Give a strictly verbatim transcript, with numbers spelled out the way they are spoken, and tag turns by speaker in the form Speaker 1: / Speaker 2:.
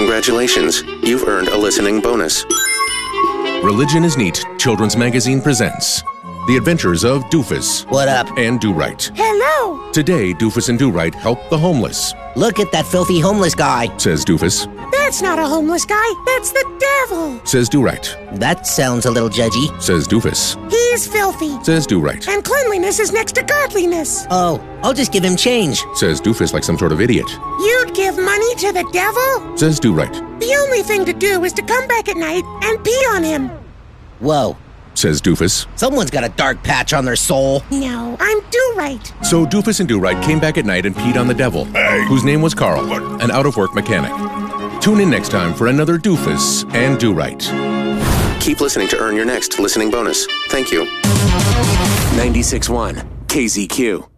Speaker 1: Congratulations, you've earned a listening bonus.
Speaker 2: Religion is Neat Children's Magazine presents The Adventures of Doofus.
Speaker 3: What up?
Speaker 2: And Do-Right.
Speaker 4: Hello.
Speaker 2: Today, Doofus and Do-Right help the homeless.
Speaker 3: Look at that filthy homeless guy,
Speaker 2: says Doofus.
Speaker 4: That's not a homeless guy. That's the devil,
Speaker 2: says Do-Right.
Speaker 3: That sounds a little judgy,
Speaker 2: says Doofus.
Speaker 4: He's filthy,
Speaker 2: says Do-Right.
Speaker 4: And cleanliness is next to godliness.
Speaker 3: Oh, I'll just give him change,
Speaker 2: says Doofus like some sort of idiot.
Speaker 4: You'd give money to the devil?
Speaker 2: says Do-Right.
Speaker 4: The only thing to do is to come back at night and pee on him.
Speaker 3: Whoa,
Speaker 2: says Doofus.
Speaker 3: Someone's got a dark patch on their soul.
Speaker 4: No, I'm Do-Right.
Speaker 2: So Doofus and Do-Right came back at night and peed on the devil, hey. whose name was Carl, what? an out-of-work mechanic. Tune in next time for another Doofus and Do-Right.
Speaker 1: Keep listening to earn your next listening bonus. Thank you.
Speaker 5: ninety-six point one K Z Q.